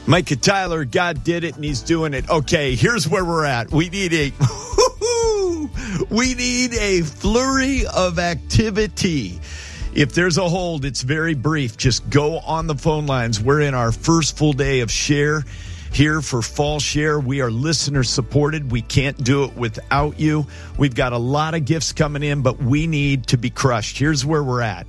Micah Tyler, God did it, and he's doing it. Okay, here's where we're at. We need a flurry of activity. If there's a hold, it's very brief. Just go on the phone lines. We're in our first full day of Share here for Fall Share. We are listener supported. We can't do it without you. We've got a lot of gifts coming in, but we need to be crushed. Here's where we're at.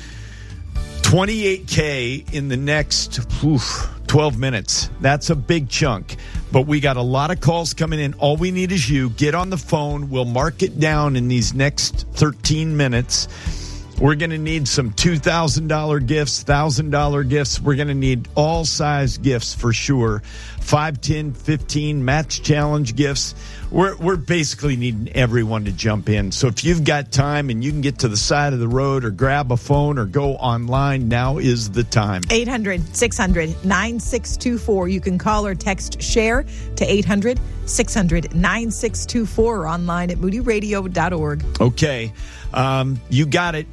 28K in the next 12 minutes. That's a big chunk. But we got a lot of calls coming in. All we need is you. Get on the phone. We'll mark it down in these next 13 minutes. We're going to need some $2,000 gifts, $1,000 gifts. We're going to need all size gifts for sure. 5, 10, 15 match challenge gifts. We're basically needing everyone to jump in. So if you've got time and you can get to the side of the road or grab a phone or go online, now is the time. 800-600-9624. You can call or text SHARE to 800-600-9624 or online at moodyradio.org. Okay. You got it.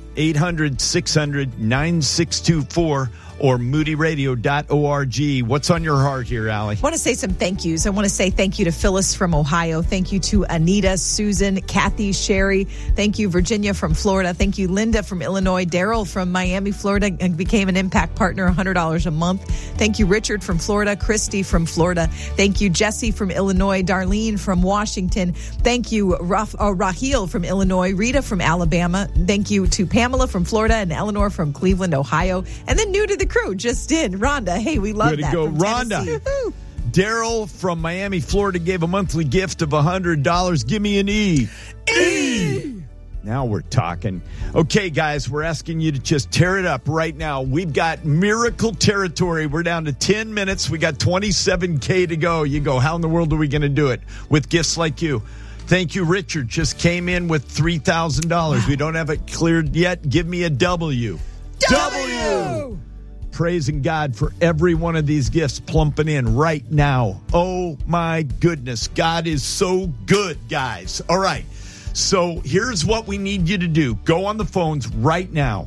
800-600-9624 or moodyradio.org. What's on your heart here, Allie? I want to say some thank yous. I want to say thank you to Phyllis from Ohio. Thank you to Anita, Susan, Kathy, Sherry. Thank you, Virginia from Florida. Thank you, Linda from Illinois. Daryl from Miami, Florida, and became an Impact Partner, $100 a month. Thank you, Richard from Florida. Christy from Florida. Thank you, Jesse from Illinois. Darlene from Washington. Thank you, Raheel from Illinois. Rita from Alabama. Thank you to Pamela from Florida and Eleanor from Cleveland, Ohio. And then new to the crew, just in, Rhonda. Hey, we love that. Way to go, Rhonda. Daryl from Miami, Florida gave a monthly gift of $100. Give me an E. E! Now we're talking. Okay, guys, we're asking you to just tear it up right now. We've got miracle territory. We're down to 10 minutes. We got 27K to go. You go, how in the world are we going to do it? With gifts like you. Thank you, Richard. Just came in with $3,000. Wow. We don't have it cleared yet. Give me a W. W! Praising God for every one of these gifts plumping in right now. Oh, my goodness. God is so good, guys. All right. So here's what we need you to do. Go on the phones right now.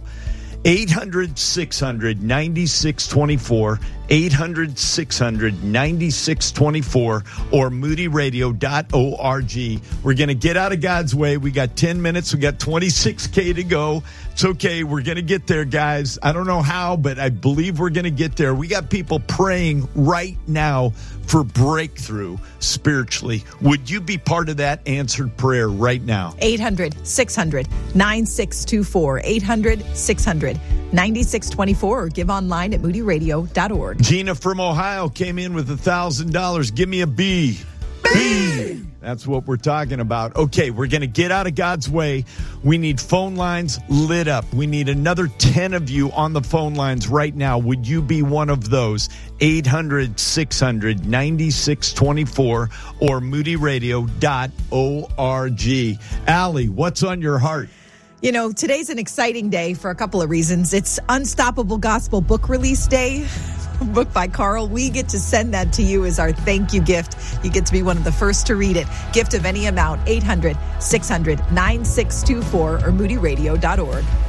800-600-9624, 800-600-9624, or moodyradio.org. We're going to get out of God's way. We got 10 minutes. We got 26K to go. It's okay. We're going to get there, guys. I don't know how, but I believe we're going to get there. We got people praying right now for breakthrough spiritually. Would you be part of that answered prayer right now? 800-600-9624, 800-600-9624, or give online at moodyradio.org. Gina from Ohio came in with $1,000. Give me a B. B! That's what we're talking about. Okay, we're going to get out of God's way. We need phone lines lit up. We need another 10 of you on the phone lines right now. Would you be one of those? 800-600-9624 or moodyradio.org. Allie, what's on your heart? You know, today's an exciting day for a couple of reasons. It's Unstoppable Gospel Book Release Day. Book by Carl. We get to send that to you as our thank you gift. You get to be one of the first to read it. Gift of any amount, 800-600-9624 or moodyradio.org.